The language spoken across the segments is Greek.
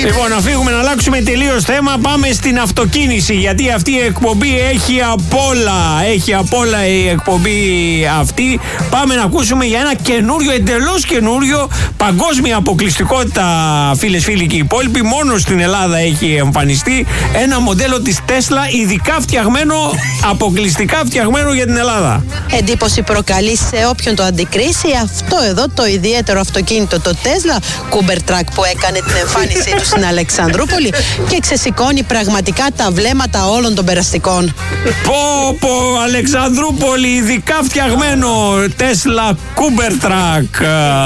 Λοιπόν, να φύγουμε, να αλλάξουμε τελείως θέμα. Πάμε στην αυτοκίνηση, γιατί αυτή η εκπομπή έχει απ' όλα. Έχει απ' όλα η εκπομπή αυτή. Πάμε να ακούσουμε για ένα καινούριο, εντελώς καινούριο, παγκόσμια αποκλειστικότητα, φίλες, φίλοι και οι υπόλοιποι. Μόνο στην Ελλάδα έχει εμφανιστεί ένα μοντέλο της Tesla, ειδικά φτιαγμένο, αποκλειστικά φτιαγμένο για την Ελλάδα. Εντύπωση προκαλεί σε όποιον το αντικρίσει αυτό εδώ το ιδιαίτερο αυτοκίνητο, το Tesla Cybertruck, που έκανε την εμφάνισή του στην Αλεξανδρούπολη και ξεσηκώνει πραγματικά τα βλέμματα όλων των περαστικών. Πω, Αλεξανδρούπολη, ειδικά φτιαγμένο Tesla Cybertruck.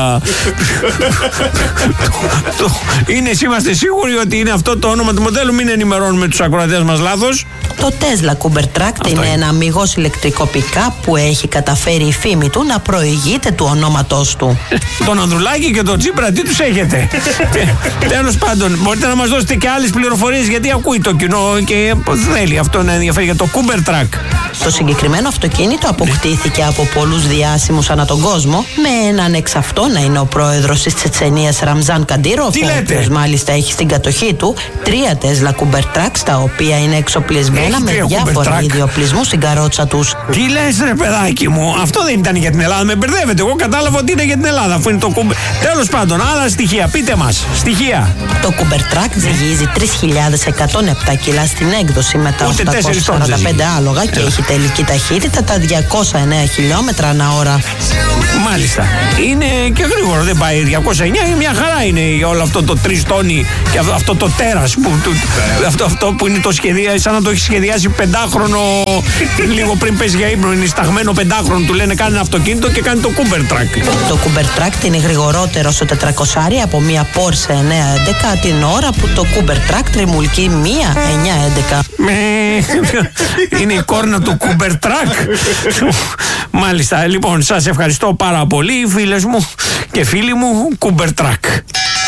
Είμαστε σίγουροι ότι είναι αυτό το όνομα του μοντέλου, μην ενημερώνουμε τους ακροατές μας λάθος. Το Tesla Cybertruck είναι ένα αμιγώς ηλεκτρικό pick-up που έχει καταφέρει η φήμη του να προηγείται του ονόματός του. Τον Ανδρουλάκη και τον Τσίπρα, τι τους έχετε? Τέλος πάντων, μπορείτε να μας δώσετε και άλλες πληροφορίες, γιατί ακούει το κοινό και θέλει αυτό να ενδιαφέρει για το Cybertruck. Το συγκεκριμένο αυτοκίνητο αποκτήθηκε από πολλούς διάσημους ανά τον κόσμο, με έναν εξ αυτών να είναι ο πρόεδρος της Τσετσενίας Ραμζάν Καντήροφ, ο οποίος μάλιστα έχει στην κατοχή του 3 Tesla Cybertrucks, τα οποία είναι εξοπλισμένα με διάφορα είδη οπλισμού στην καρότσα τους. Τι λες ρε παιδάκι μου, αυτό δεν ήταν για την Ελλάδα, με μπερδεύετε. Εγώ κατάλαβα ότι είναι για την Ελλάδα, αφού είναι το Τέλος πάντων, άλλα στοιχεία, πείτε μας. Στοιχεία. Το Cybertruck ζυγίζει 3.107 κιλά στην έκδοση με τα 845 άλογα και έχει τελική ταχύτητα τα 209 χιλιόμετρα ανά ώρα. Μάλιστα. Είναι και γρήγορο, δεν πάει 209, μια χαρά είναι όλο αυτό το 3 τόνι και αυτό το τέρας που, αυτό που είναι το σχεδία, σαν να το έχει σχεδιάσει 5χρονο λίγο πριν πέσει για ύπνο, είναι σταγμένο 5χρονο, του λένε κάνει ένα αυτοκίνητο και κάνει το Cybertruck. Το Cybertruck είναι γρηγορότερο στο 400 από μια Porsche 911 την ώρα που το Cybertruck τριμουλκεί μια 911. Είναι η κόρνα του Cybertruck. Μάλιστα, λοιπόν, σας ευχαριστώ πάρα πολύ, φίλες μου και φίλοι μου, Cybertruck.